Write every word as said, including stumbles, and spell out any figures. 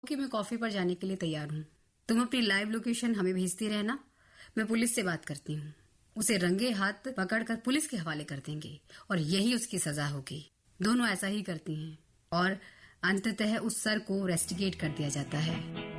कि मैं कॉफी पर जाने के लिए तैयार हूँ। तुम अपनी लाइव लोकेशन हमें भेजती रहना। मैं पुलिस से बात करती हूँ। उसे रंगे हाथ पकड़कर पुलिस के हवाले कर देंगे और यही उसकी सजा होगी। दोनों ऐसा ही करती हैं और अंततः उस सर को रेस्टिकेट कर दिया जाता है।